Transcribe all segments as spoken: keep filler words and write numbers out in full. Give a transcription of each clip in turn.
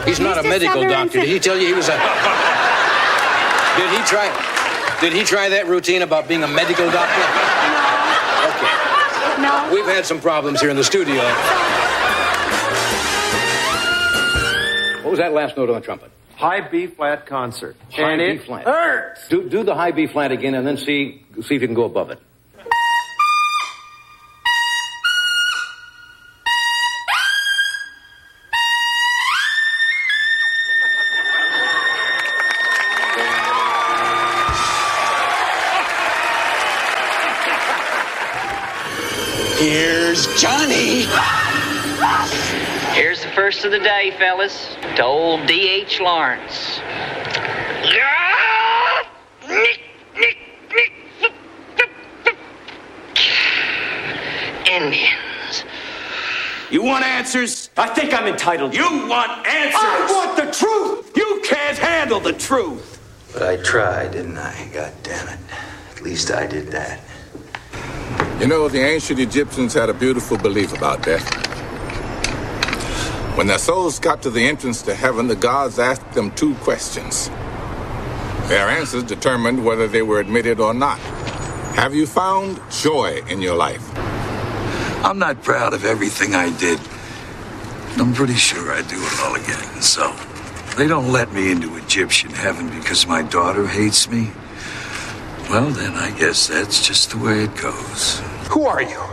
He's not a medical doctor. Did he tell you he was a... Did he try... Did he try that routine about being a medical doctor? No. Okay. No. We've had some problems here in the studio. What was that last note on the trumpet? High B flat concert. High and B it flat. hurts. Do, do the high B flat again and then see, see if you can go above it. Here's Johnny. Here's the first of the day, fellas, to old D H Lawrence. Indians. You want answers? I think I'm entitled. You want answers? I want the truth. You can't handle the truth. But I tried, didn't I? God damn it. At least I did that. You know, the ancient Egyptians had a beautiful belief about death. When their souls got to the entrance to heaven, the gods asked them two questions. Their answers determined whether they were admitted or not. Have you found joy in your life? I'm not proud of everything I did. I'm pretty sure I'd do it all again. So, they don't let me into Egyptian heaven because my daughter hates me. Well, then I guess that's just the way it goes. Who are you?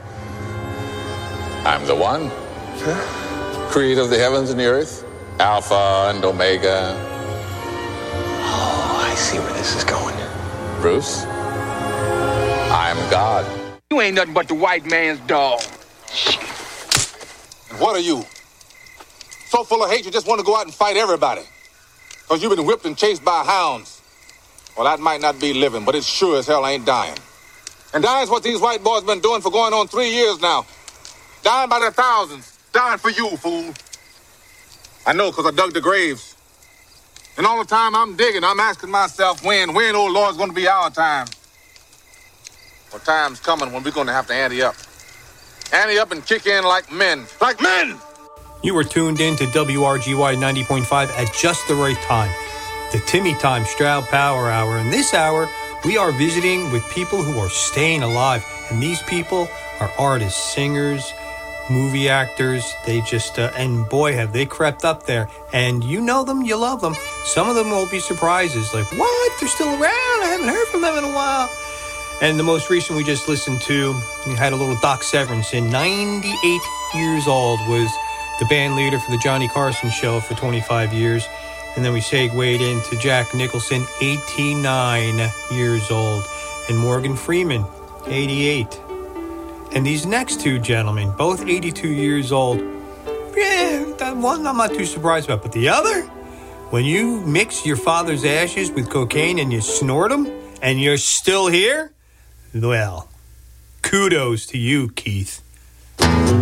I'm the one. Huh? Creator of the heavens and the earth. Alpha and Omega. Oh, I see where this is going. Bruce, I'm God. You ain't nothing but the white man's dog. And what are you? So full of hate you just want to go out and fight everybody. Because you've been whipped and chased by hounds. Well, that might not be living, but it sure as hell ain't dying. And dying's what these white boys been doing for going on three years now. Dying by the thousands. Dying for you, fool. I know, because I dug the graves. And all the time I'm digging, I'm asking myself when, when, oh Lord, is going to be our time. Well, time's coming when we're going to have to ante up. Ante up and kick in like men. Like men! You are tuned in to W R G Y ninety point five at just the right time. The Timmy Time Stroud Power Hour. In this hour, we are visiting with people who are staying alive. And these people are artists, singers, movie actors. They just, uh, and boy, have they crept up there. And you know them, you love them. Some of them will be surprises. Like, what? They're still around? I haven't heard from them in a while. And the most recent we just listened to, we had a little Doc Severinsen, ninety-eight years old, was the band leader for the Johnny Carson Show for twenty-five years. And then we segued into Jack Nicholson, eighty-nine years old. And Morgan Freeman, eighty-eight. And these next two gentlemen, both eighty-two years old. Yeah, that one I'm not too surprised about. But the other, when you mix your father's ashes with cocaine and you snort them, and you're still here, well, kudos to you, Keith.